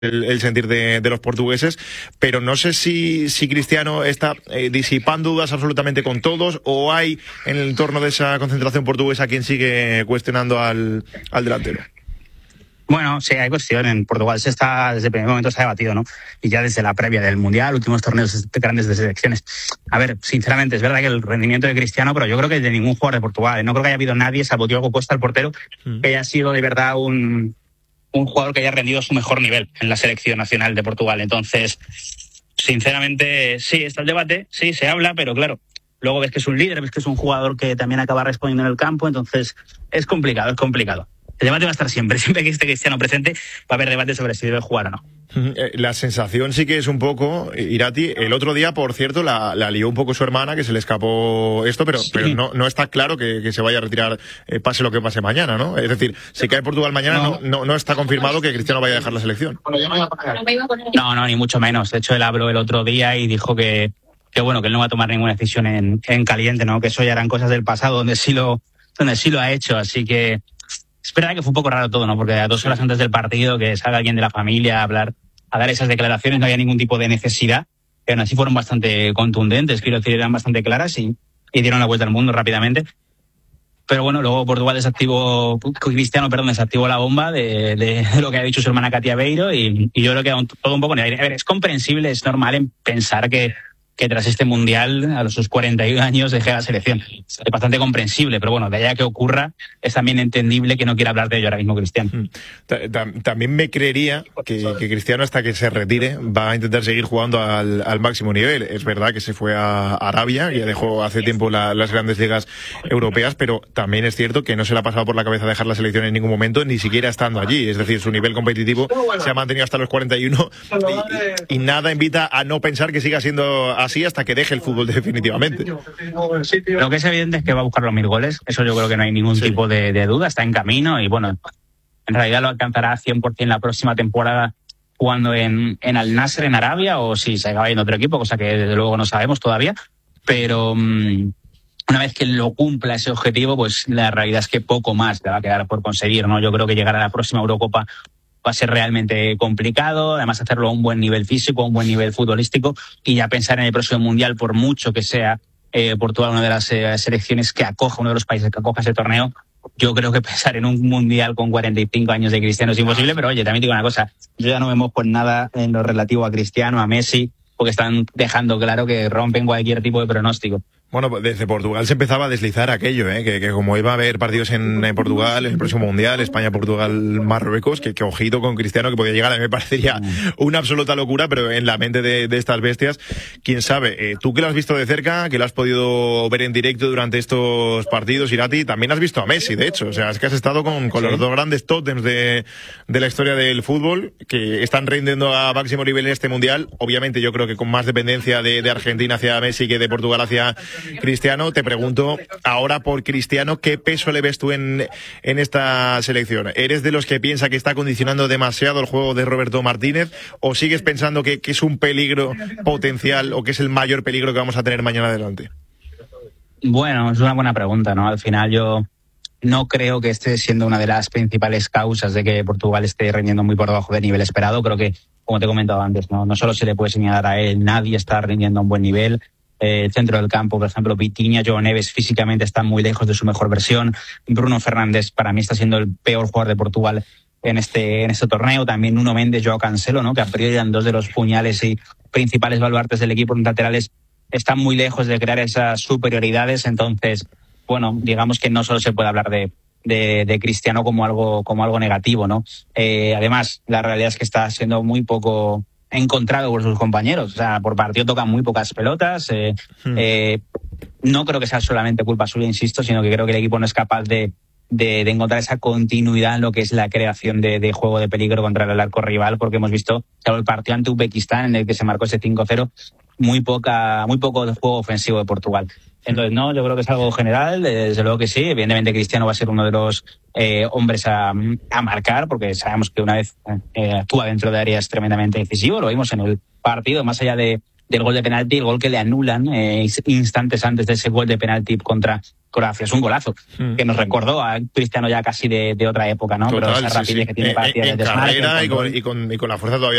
el sentir de los portugueses, pero no sé si Cristiano está disipando dudas absolutamente con todos, o hay en el entorno de esa concentración portuguesa quien sigue cuestionando al delantero. Bueno, sí, hay cuestión. En Portugal desde el primer momento se ha debatido, ¿no? Y ya desde la previa del Mundial, últimos torneos grandes de selecciones. A ver, sinceramente, es verdad que el rendimiento de Cristiano, pero yo creo que de ningún jugador de Portugal, no creo que haya habido nadie, salvo Diogo Costa, el portero, que haya sido de verdad un jugador que haya rendido a su mejor nivel en la selección nacional de Portugal. Entonces, sinceramente, sí, está el debate, sí, se habla, pero claro, luego ves que es un líder, ves que es un jugador que también acaba respondiendo en el campo, entonces es complicado. El debate va a estar siempre que esté Cristiano presente, va a haber debate sobre si debe jugar o no. La sensación sí que es un poco, Irati, el otro día, por cierto, la lió un poco su hermana, que se le escapó esto, pero no está claro que se vaya a retirar, pase lo que pase mañana, ¿no? Es decir, si cae Portugal mañana, no está confirmado que Cristiano vaya a dejar la selección. No, ni mucho menos. De hecho, él habló el otro día y dijo que bueno, que él no va a tomar ninguna decisión en caliente, ¿no? Que eso ya eran cosas del pasado, donde sí lo ha hecho, así que es verdad que fue un poco raro todo, ¿no? Porque a 2 horas antes del partido que salga alguien de la familia a dar esas declaraciones, no había ningún tipo de necesidad, pero aún así fueron bastante contundentes, quiero decir, eran bastante claras y dieron la vuelta al mundo rápidamente. Pero bueno, luego Portugal Cristiano desactivó la bomba de lo que ha dicho su hermana Katia Beiro y yo creo que todo un poco en el aire. A ver, es comprensible, es normal en pensar que tras este Mundial, a sus 41 años, deje la selección. Es bastante comprensible, pero bueno, de allá que ocurra, es también entendible que no quiera hablar de ello ahora mismo Cristiano. También me creería que Cristiano, hasta que se retire, va a intentar seguir jugando al máximo nivel. Es verdad que se fue a Arabia, ya dejó hace tiempo las grandes ligas europeas, pero también es cierto que no se le ha pasado por la cabeza dejar la selección en ningún momento, ni siquiera estando allí. Es decir, su nivel competitivo se ha mantenido hasta los 41 y nada invita a no pensar que siga siendo así hasta que deje el fútbol definitivamente. Lo que es evidente es que va a buscar los 1000 goles, eso yo creo que no hay ningún tipo de duda, está en camino y bueno, en realidad lo alcanzará 100% la próxima temporada jugando en Al Nassr en Arabia, o si se acaba yendo otro equipo, cosa que desde luego no sabemos todavía, pero una vez que lo cumpla ese objetivo, pues la realidad es que poco más le va a quedar por conseguir, ¿no? Yo creo que llegar a la próxima Eurocopa va a ser realmente complicado, además hacerlo a un buen nivel físico, a un buen nivel futbolístico, y ya pensar en el próximo Mundial, por mucho que sea Portugal una de las selecciones que acoja, uno de los países que acoja ese torneo, yo creo que pensar en un Mundial con 45 años de Cristiano es imposible, pero oye, también digo una cosa, yo ya no me mojo en nada en lo relativo a Cristiano, a Messi, porque están dejando claro que rompen cualquier tipo de pronóstico. Bueno, desde Portugal se empezaba a deslizar aquello, que como iba a haber partidos en Portugal, en el próximo Mundial, España, Portugal, Marruecos, que ojito con Cristiano, que podía llegar, a mí me parecería una absoluta locura, pero en la mente de estas bestias, quién sabe. Tú que lo has visto de cerca, que lo has podido ver en directo durante estos partidos, Irati, también has visto a Messi, de hecho, o sea, es que has estado con los dos grandes tótems de la historia del fútbol, que están rindiendo a máximo nivel en este Mundial. Obviamente yo creo que con más dependencia de Argentina hacia Messi que de Portugal hacia Cristiano. Te pregunto ahora por Cristiano, ¿qué peso le ves tú en esta selección? ¿Eres de los que piensa que está condicionando demasiado el juego de Roberto Martínez, o sigues pensando que es un peligro potencial, o que es el mayor peligro que vamos a tener mañana adelante? Bueno, es una buena pregunta, ¿no? Al final yo no creo que esté siendo una de las principales causas de que Portugal esté rindiendo muy por debajo del nivel esperado. Creo que, como te he comentado antes, no solo se le puede señalar a él, nadie está rindiendo a un buen nivel. El centro del campo, por ejemplo, Vitinha, João Neves físicamente están muy lejos de su mejor versión. Bruno Fernández para mí está siendo el peor jugador de Portugal en este torneo. También Nuno Mendes, Joao Cancelo, ¿no? Que a priori eran dos de los puñales y principales baluartes del equipo en laterales, están muy lejos de crear esas superioridades. Entonces, bueno, digamos que no solo se puede hablar de Cristiano como algo negativo, ¿no? Además, la realidad es que está siendo muy poco encontrado por sus compañeros, o sea, por partido tocan muy pocas pelotas. No creo que sea solamente culpa suya, insisto, sino que creo que el equipo no es capaz de encontrar esa continuidad en lo que es la creación de juego de peligro contra el arco rival, porque hemos visto, claro, el partido ante Uzbekistán, en el que se marcó ese 5-0, muy poco de juego ofensivo de Portugal. Entonces, no, yo creo que es algo general, desde luego que sí. Evidentemente Cristiano va a ser uno de los hombres a marcar, porque sabemos que una vez actúa dentro de área es tremendamente decisivo. Lo vimos en el partido, más allá del gol de penalti, el gol que le anulan instantes antes de ese gol de penalti contra Croacia es un golazo, que nos recordó a Cristiano ya casi de otra época, ¿no? Total, pero esa rapidez que tiene para tirar en el desmarque, carrera y con la fuerza todavía